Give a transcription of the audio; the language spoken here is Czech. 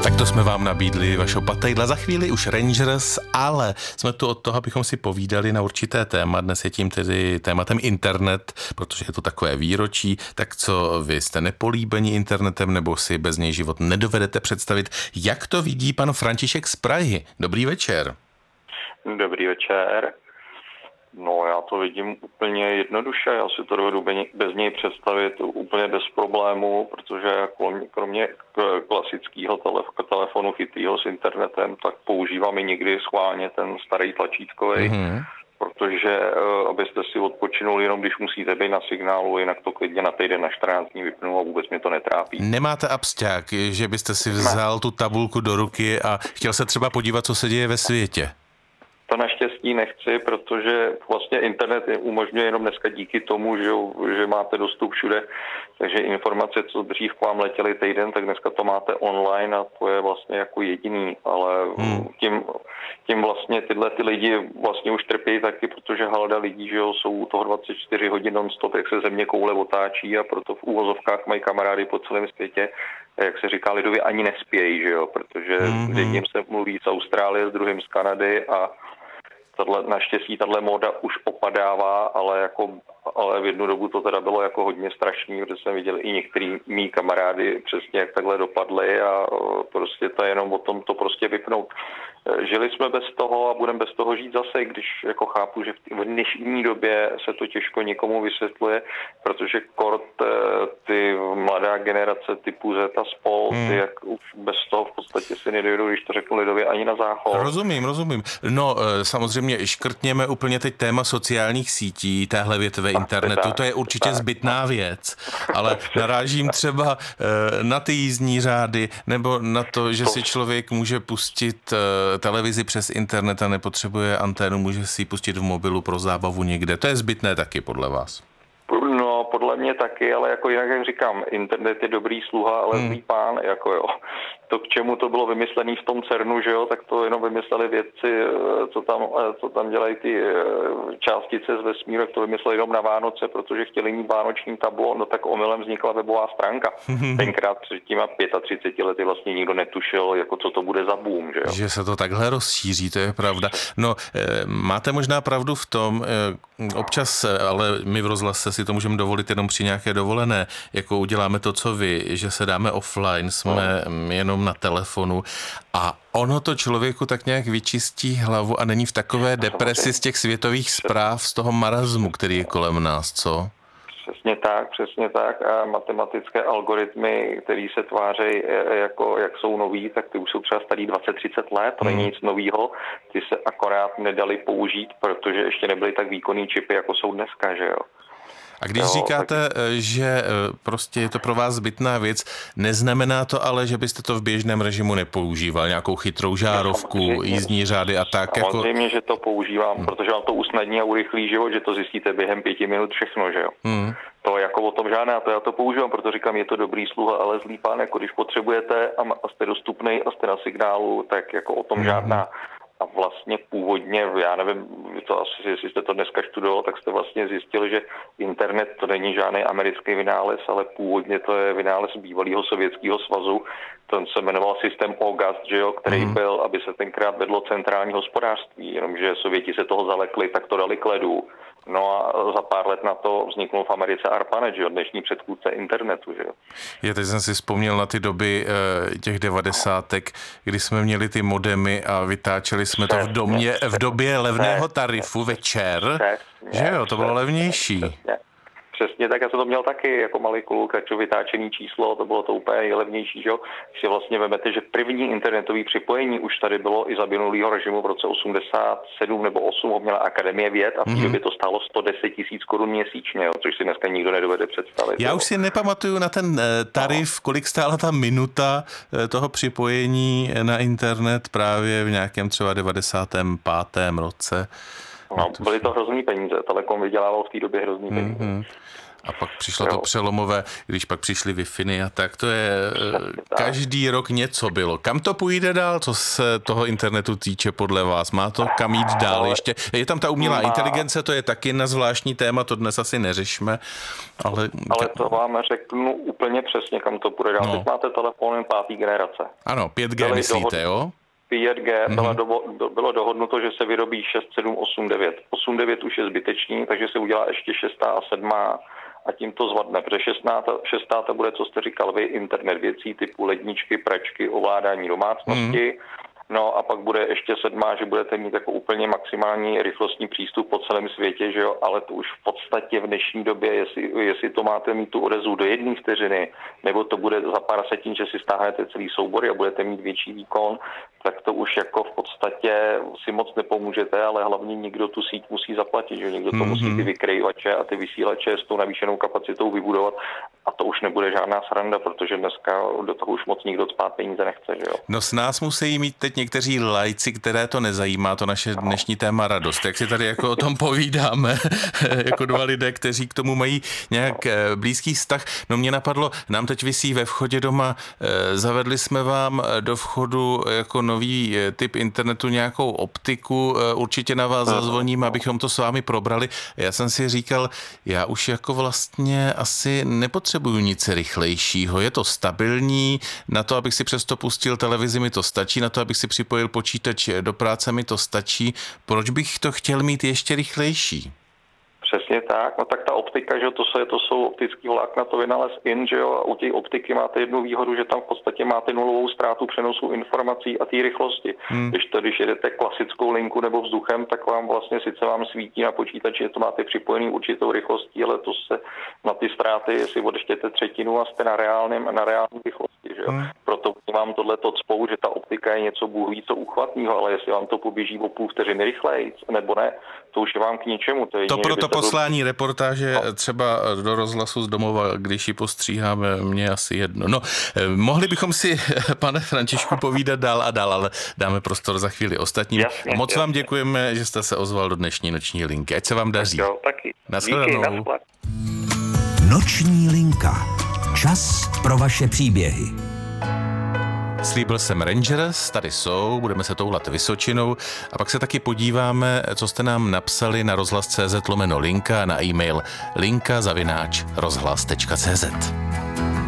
Tak to jsme vám nabídli Vašo Patejdla, za chvíli už Rangers, ale jsme tu od toho, abychom si povídali na určité téma. Dnes je tím tedy tématem internet, protože je to takové výročí. Tak co, vy jste nepolíbeni internetem nebo si bez něj život nedovedete představit? Jak to vidí pan František z Prahy? Dobrý večer. Dobrý večer. No, já to vidím úplně jednoduše, já si to dovedu bez něj představit úplně bez problému, protože kromě klasického telefonu chytrýho s internetem, tak používám i někdy schválně ten starý tlačítkový, protože abyste si odpočinuli jenom, když musíte být na signálu, jinak to klidně na týden, na 14 dní vypnu a vůbec mě to netrápí. Nemáte absťák, že byste si vzal tu tabulku do ruky a chtěl se třeba podívat, co se děje ve světě? To naštěstí nechci, protože vlastně internet umožňuje jenom dneska díky tomu, že máte dostup všude, takže informace, co dřív k vám letěly týden, tak dneska to máte online a to je vlastně jako jediný, ale tím vlastně tyhle ty lidi vlastně už trpí taky, protože halda lidí, že jo, jsou u toho 24 hodin non-stop, jak se země koule otáčí a proto v úvozovkách mají kamarády po celém světě, jak se říká lidově, ani nespějí, že jo, protože s jedním se mluví z Austrálie, s druhým z Kanady a naštěstí tahle móda už opadává, ale v jednu dobu to teda bylo jako hodně strašný, protože jsem viděl i některý mý kamarády přesně jak takhle dopadli a prostě to je jenom o tom to prostě vypnout. Žili jsme bez toho a budeme bez toho žít zase, když jako chápu, že v dnešní době se to těžko někomu vysvětluje, protože kort ty mladá generace typu Z a spol, ty jak už bez toho v podstatě si nedojdou, když to řeknu lidově, ani na záchod. Rozumím. No samozřejmě škrtněme úplně teď téma sociálních sítí, téhle větve internetu, to je určitě zbytná věc, ale narážím třeba na ty jízdní řády nebo na to, že si člověk může pustit televizi přes internet a nepotřebuje anténu, může si ji pustit v mobilu pro zábavu někde. To je zbytné taky podle vás? No, podle mě taky, ale jako jinak, jak říkám, internet je dobrý sluha, ale zlý pán, jako jo. To, k čemu to bylo vymyslené v tom CERNu, že jo, tak to jenom vymysleli vědci, co tam dělají ty částice z vesmíru, to vymysleli jenom na Vánoce, protože chtěli mít vánoční tablo, no tak omylem vznikla webová stránka. Tenkrát před těma 35 lety vlastně nikdo netušil, jako co to bude za boom, že jo. Že se to takhle rozšíří, to je pravda. No, máte možná pravdu v tom, občas, ale my v rozhlase si to můžeme dovolit jenom při nějaké dovolené, jako uděláme to, co vy, že se dáme offline, jsme jenom na telefonu a ono to člověku tak nějak vyčistí hlavu a není v takové depresi z těch světových zpráv, z toho marazmu, který je kolem nás, co? Přesně tak. A matematické algoritmy, které se tváří jako jak jsou noví, tak ty už jsou třeba starý 20-30 let, to není nic novýho. Ty se akorát nedali použít, protože ještě nebyly tak výkonný čipy, jako jsou dneska, že jo. A když říkáte, že prostě je to pro vás zbytná věc, neznamená to ale, že byste to v běžném režimu nepoužíval, nějakou chytrou žárovku, jízdní řády a tak? Samozřejmě, že to používám, protože vám to usnadní a urychlí život, že to zjistíte během 5 minut všechno, že jo. To jako o tom žádná, to já to používám, protože říkám, je to dobrý sluha, ale zlý pán, jako když potřebujete a jste dostupnej a jste na signálu, tak jako o tom žádná. A vlastně původně, já nevím, to asi, jestli jste to dneska studoval, tak jste vlastně zjistili, že internet to není žádný americký vynález, ale původně to je vynález bývalého Sovětského svazu. Ten se jmenoval systém OGAST, že jo, který byl, aby se tenkrát vedlo centrální hospodářství, jenomže Sověti se toho zalekli, tak to dali k ledu. No a za pár let na to vzniknul v Americe ARPANET, že jo, dnešní předchůdce internetu, že jo. Já teď jsem si vzpomněl na ty doby těch 90, kdy jsme měli ty modemy a vytáčeli jsme to v době levného tarifu večer, že jo, to bylo levnější. Přesně tak, já jsem to měl taky jako malý kluk, takže vytáčený číslo, to bylo to úplně nejlevnější, že jo. Si vlastně vemete, že první internetové připojení už tady bylo i za minulýho režimu v roce 87 nebo 8 ho měla Akademie věd a v té době to stálo 110 000 korun měsíčně, jo, což si dneska nikdo nedovede představit. Já už si nepamatuju na ten tarif, kolik stála ta minuta toho připojení na internet právě v nějakém třeba 95. roce. No, byly to hrozný peníze, Telekom vydělával v té době hrozný peníze. A pak přišlo to přelomové, když pak přišly Wi-Fi a tak, to je každý rok něco bylo. Kam to půjde dál, co se toho internetu týče podle vás? Má to kam jít dál ještě? Je tam ta umělá inteligence, to je taky na zvláštní téma, to dnes asi neřešíme. Ale to vám řeknu úplně přesně, kam to půjde dál. Teď máte telefony 5. generace. Ano, 5G myslíte, jo? 5G bylo dohodnuto, že se vyrobí 6, 7, 8, 9. 8, 9 už je zbytečný, takže se udělá ještě 6 a 7 a tím to zvadne, protože 6. bude, co jste říkal vy, internet věcí typu ledničky, pračky, ovládání domácnosti. No a pak bude ještě 7, že budete mít jako úplně maximální rychlostní přístup po celém světě, že jo, ale to už v podstatě v dnešní době, jestli to máte mít tu odezvu do 1 vteřiny, nebo to bude za pár setin, že si stáhnete celý soubory a budete mít větší výkon, tak to už jako v podstatě si moc nepomůžete, ale hlavně někdo tu síť musí zaplatit, že někdo to musí ty vykrývače a ty vysílače s tou navýšenou kapacitou vybudovat a to už nebude žádná sranda, protože dneska do toho už moc nikdo cpát peníze nechce, že jo. No s nás musí mít teď někteří lajci, které to nezajímá, to naše dnešní téma radost. Jak si tady jako o tom povídáme, jako dva lidé, kteří k tomu mají nějak blízký vztah. No mě napadlo, nám teď visí ve vchodě doma, zavedli jsme vám do vchodu jako nový typ internetu nějakou optiku, určitě na vás zazvoním, abychom to s vámi probrali. Já jsem si říkal, já už jako vlastně asi nepotřebuju nic rychlejšího, je to stabilní, na to, abych si přesto pustil televizi, mi to stačí, na to, abych si připojil počítač do práce, mi to stačí. Proč bych to chtěl mít ještě rychlejší? Přesně tak, no tak ta optika, že to jsou optický vlákna, to vynalez IN, že jo, a u té optiky máte jednu výhodu, že tam v podstatě máte nulovou ztrátu přenosu informací a té rychlosti. Když jedete klasickou linku nebo vzduchem, tak vám vlastně sice vám svítí na počítači, že to máte připojený určitou rychlostí, ale to se na ty ztráty, jestli odečtěte třetinu a jste na reálné rychlosti, že jo. Proto vám tohleto cpou, že ta optika je něco bůh ví co uchvatného, ale jestli vám to poběží o půl vteřiny rychleji, nebo ne, to už je vám k ničemu. To proto poslání reportáže třeba do rozhlasu z domova, když ji postříháme, mě asi jedno. No, mohli bychom si, pane Františku, povídat dál a dál, ale dáme prostor za chvíli ostatním. Jasně, moc vám děkujeme, že jste se ozval do dnešní noční linky. Ať se vám daří. Jo, taky. Nashledanou. Noční linka. Čas pro vaše příběhy. Slíbil jsem Rangers, tady jsou, budeme se toulat Vysočinou a pak se taky podíváme, co jste nám napsali na rozhlas.cz/linka na e-mail linka@rozhlas.cz.